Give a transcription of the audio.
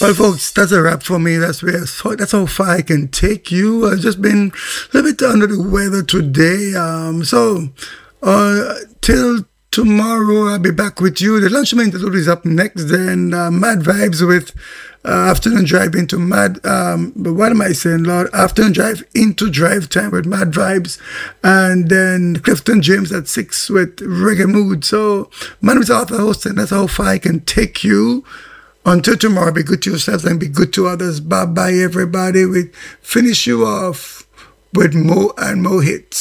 Well, folks, that's a wrap for me. That's how far I can take you. I've just been a little bit under the weather today. Till tomorrow, I'll be back with you. The Lunchman Interlude is up next. Then Mad Vibes with Afternoon Drive into Mad. But what am I saying, Lord? Afternoon Drive into Drive Time with Mad Vibes. And then Clifton James at 6 with Reggae Mood. So, my name is Arthur Host, and that's how far I can take you. Until tomorrow, be good to yourselves and be good to others. Bye-bye, everybody. We finish you off with more and more hits.